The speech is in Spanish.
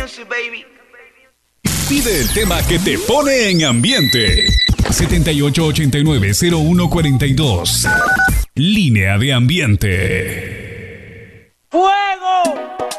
Pide el tema que te pone en ambiente. 7889-0142. Línea de ambiente. ¡Fuego!